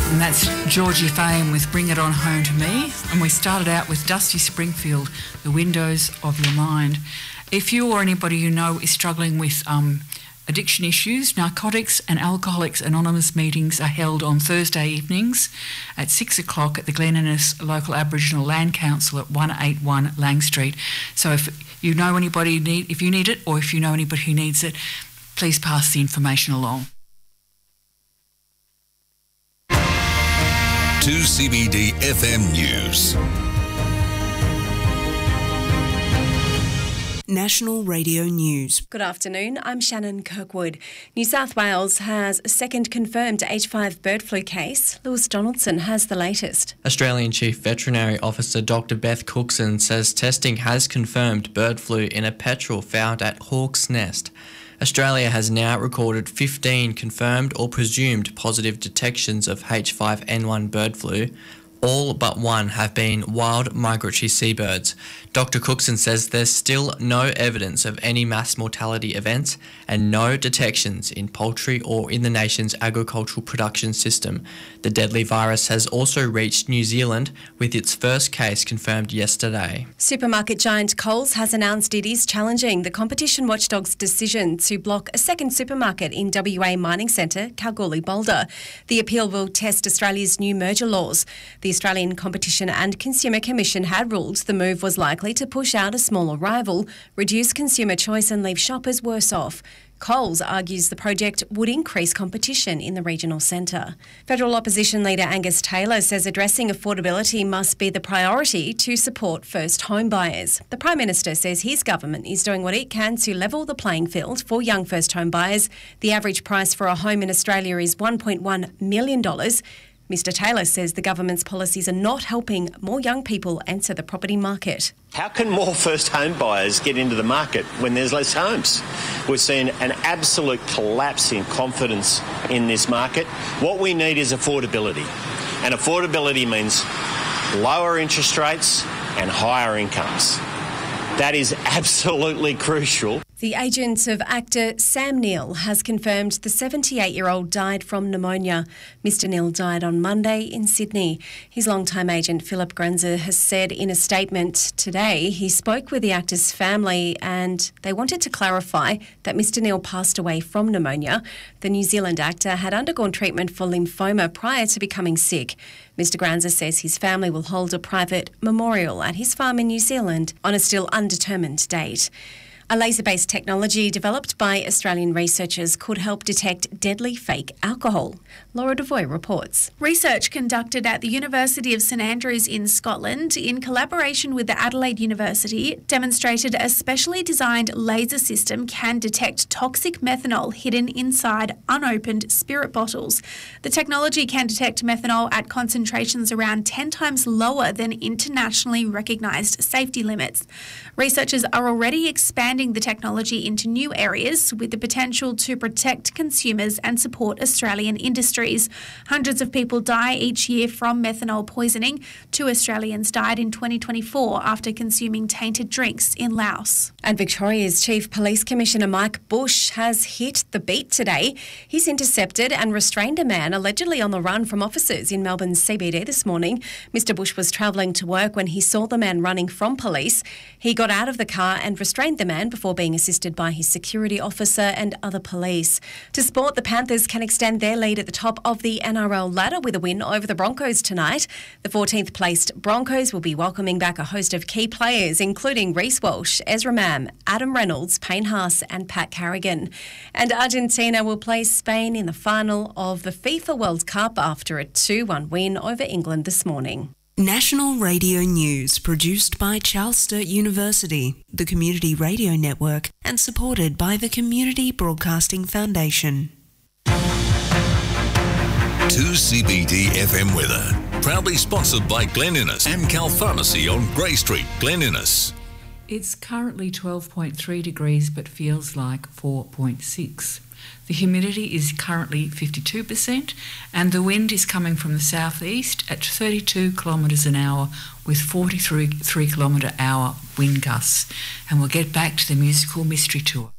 And that's Georgie Fame with Bring It On Home to Me. And we started out with Dusty Springfield, The Windows of Your Mind. If you or anybody you know is struggling with addiction issues, Narcotics and Alcoholics Anonymous meetings are held on Thursday evenings at 6 o'clock at the Glen Innes Local Aboriginal Land Council at 181 Lang Street. So if you know anybody if you need it, or if you know anybody who needs it, please pass the information along. 2CBD FM News. National Radio News. Good afternoon, I'm Shannon Kirkwood. New South Wales has a second confirmed H5 bird flu case. Lewis Donaldson has the latest. Australian Chief Veterinary Officer Dr Beth Cookson says testing has confirmed bird flu in a petrel found at Hawk's Nest. Australia has now recorded 15 confirmed or presumed positive detections of H5N1 bird flu. All but one have been wild migratory seabirds. Dr Cookson says there's still no evidence of any mass mortality events and no detections in poultry or in the nation's agricultural production system. The deadly virus has also reached New Zealand, with its first case confirmed yesterday. Supermarket giant Coles has announced it is challenging the competition watchdog's decision to block a second supermarket in WA mining centre, Kalgoorlie-Boulder. The appeal will test Australia's new merger laws. The Australian Competition and Consumer Commission had ruled the move was likely to push out a smaller rival, reduce consumer choice and leave shoppers worse off. Coles argues the project would increase competition in the regional centre. Federal opposition leader Angus Taylor says addressing affordability must be the priority to support first home buyers. The Prime Minister says his government is doing what it can to level the playing field for young first home buyers. The average price for a home in Australia is $1.1 million. Mr Taylor says the government's policies are not helping more young people enter the property market. How can more first home buyers get into the market when there's less homes? We're seeing an absolute collapse in confidence in this market. What we need is affordability. And affordability means lower interest rates and higher incomes. That is absolutely crucial. The agent of actor Sam Neill has confirmed the 78-year-old died from pneumonia. Mr Neill died on Monday in Sydney. His longtime agent Philip Granzer has said in a statement today he spoke with the actor's family and they wanted to clarify that Mr Neill passed away from pneumonia. The New Zealand actor had undergone treatment for lymphoma prior to becoming sick. Mr Granzer says his family will hold a private memorial at his farm in New Zealand on a still undetermined date. A laser-based technology developed by Australian researchers could help detect deadly fake alcohol. Laura Devoy reports. Research conducted at the University of St Andrews in Scotland in collaboration with the Adelaide University demonstrated a specially designed laser system can detect toxic methanol hidden inside unopened spirit bottles. The technology can detect methanol at concentrations around 10 times lower than internationally recognised safety limits. Researchers are already expanding the technology into new areas with the potential to protect consumers and support Australian industries. Hundreds of people die each year from methanol poisoning. 2 Australians died in 2024 after consuming tainted drinks in Laos. And Victoria's Chief Police Commissioner Mike Bush has hit the beat today. He's intercepted and restrained a man allegedly on the run from officers in Melbourne's CBD this morning. Mr Bush was travelling to work when he saw the man running from police. He got out of the car and restrained the man before being assisted by his security officer and other police. To sport, the Panthers can extend their lead at the top of the NRL ladder with a win over the Broncos tonight. The 14th placed Broncos will be welcoming back a host of key players, including Reece Walsh, Ezra Mam, Adam Reynolds, Payne Haas and Pat Carrigan. And Argentina will play Spain in the final of the FIFA World Cup after a 2-1 win over England this morning. National Radio News, produced by Charles Sturt University, the Community Radio Network, and supported by the Community Broadcasting Foundation. 2CBD FM weather, proudly sponsored by Glen Innes, Amcal Pharmacy on Grey Street, Glen Innes. It's currently 12.3 degrees but feels like 4.6. The humidity is currently 52% and the wind is coming from the southeast at 32 kilometres an hour with 43 kilometre hour wind gusts. And we'll get back to the musical mystery tour.